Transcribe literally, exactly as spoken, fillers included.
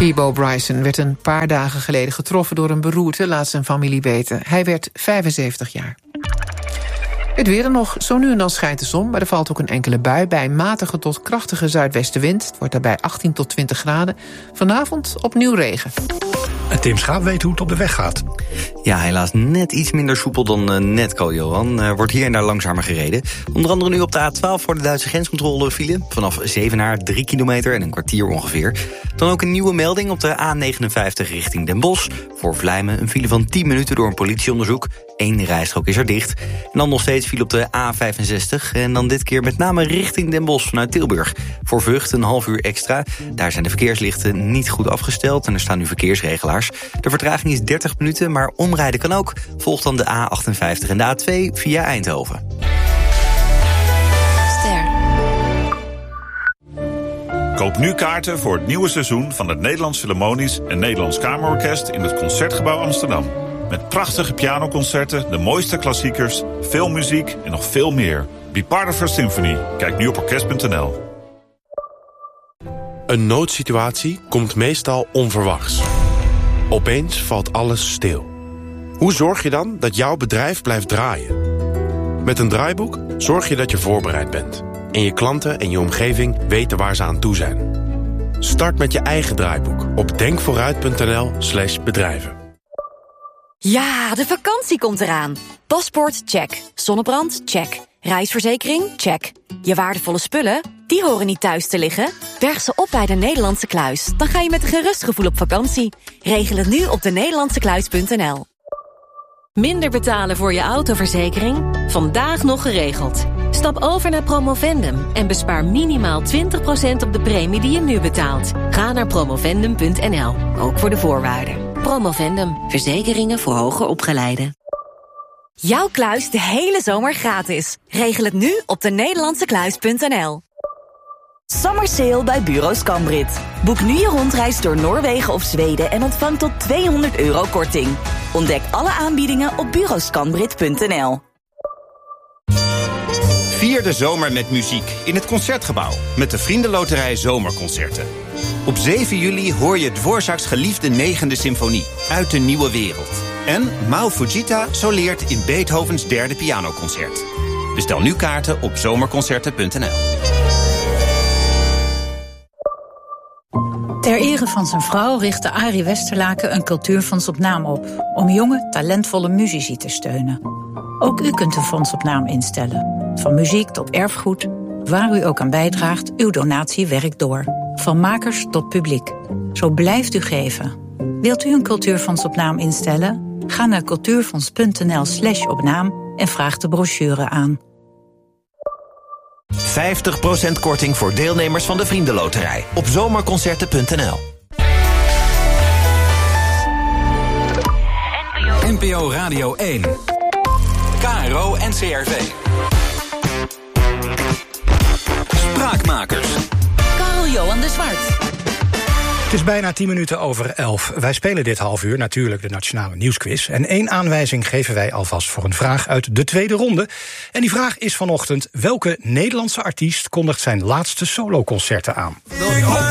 Peabo Bryson werd een paar dagen geleden getroffen door een beroerte, laat zijn familie weten. Hij werd vijfenzeventig jaar. Het weer dan nog. Zo nu en dan schijnt de zon, maar er valt ook een enkele bui bij een matige tot krachtige zuidwestenwind. Het wordt daarbij achttien tot twintig graden. Vanavond opnieuw regen. Tim Schaap weet hoe het op de weg gaat. Ja, helaas net iets minder soepel dan uh, net, Johan. Uh, wordt hier en daar langzamer gereden. Onder andere nu op de A twaalf voor de Duitse grenscontrole file. Vanaf Zevenaar drie kilometer en een kwartier ongeveer. Dan ook een nieuwe melding op de A negenenvijftig richting Den Bosch. Voor Vlijmen een file van tien minuten door een politieonderzoek. Eén rijstrook is er dicht. En dan nog steeds file op de A vijfenzestig. En dan dit keer met name richting Den Bosch vanuit Tilburg. Voor Vught een half uur extra. Daar zijn de verkeerslichten niet goed afgesteld en er staan nu verkeersregelaars. De vertraging is dertig minuten, maar omrijden kan ook. Volgt dan de A achtenvijftig en de A twee via Eindhoven. Ster. Koop nu kaarten voor het nieuwe seizoen van het Nederlands Philharmonisch en Nederlands Kamerorkest in het Concertgebouw Amsterdam. Met prachtige pianoconcerten, de mooiste klassiekers, veel muziek en nog veel meer. Be part of our symphony. Kijk nu op orkest punt n l. Een noodsituatie komt meestal onverwachts. Opeens valt alles stil. Hoe zorg je dan dat jouw bedrijf blijft draaien? Met een draaiboek zorg je dat je voorbereid bent. En je klanten en je omgeving weten waar ze aan toe zijn. Start met je eigen draaiboek op denkvooruit punt n l slash bedrijven. Ja, de vakantie komt eraan. Paspoort, check. Zonnebrand, check. Reisverzekering, check. Je waardevolle spullen, die horen niet thuis te liggen. Berg ze op bij de Nederlandse Kluis. Dan ga je met een gerust gevoel op vakantie. Regel het nu op de Nederlandse Kluis punt n l. Minder betalen voor je autoverzekering? Vandaag nog geregeld. Stap over naar Promovendum en bespaar minimaal twintig procent op de premie die je nu betaalt. Ga naar promovendum punt n l, ook voor de voorwaarden. Promovendum, verzekeringen voor hoger opgeleiden. Jouw kluis de hele zomer gratis. Regel het nu op de Nederlandse Kluis punt n l. Summer sale bij Bureau Scambrit. Boek nu je rondreis door Noorwegen of Zweden en ontvang tot tweehonderd euro korting. Ontdek alle aanbiedingen op bureau scambrit punt n l. Vier de zomer met muziek in het Concertgebouw met de Vriendenloterij Zomerconcerten. Op zeven juli hoor je Dvorak's geliefde negende symfonie uit de nieuwe wereld. En Mao Fujita soleert in Beethovens derde pianoconcert. Bestel nu kaarten op zomerconcerten punt n l. Ter ere van zijn vrouw richtte Arie Westerlaken een cultuurfonds op naam op, om jonge, talentvolle muzici te steunen. Ook u kunt een fonds op naam instellen. Van muziek tot erfgoed, waar u ook aan bijdraagt, uw donatie werkt door. Van makers tot publiek. Zo blijft u geven. Wilt u een cultuurfonds op naam instellen? Ga naar cultuurfonds punt n l slash op naam en vraag de brochure aan. vijftig procent korting voor deelnemers van de Vriendenloterij op zomerconcerten punt n l. N P O Radio één. K R O en C R V. Spraakmakers. Karel-Johan de Zwart. Het is bijna tien minuten over elf. Wij spelen dit half uur natuurlijk de Nationale Nieuwsquiz. En één aanwijzing geven wij alvast voor een vraag uit de tweede ronde. En die vraag is vanochtend: welke Nederlandse artiest kondigt zijn laatste soloconcerten aan?